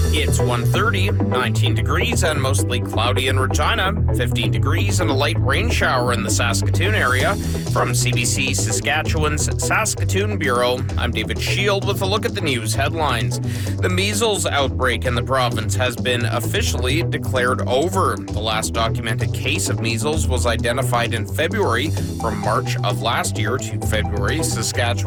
It's 1:30, 19 degrees and mostly cloudy in Regina, 15 degrees and a light rain shower in the Saskatoon area. From CBC Saskatchewan's Saskatoon Bureau, I'm David Shield with a look at the news headlines. The measles outbreak in the province has been officially declared over. The last documented case of measles was identified in February. From March of last year to February, Saskatchewan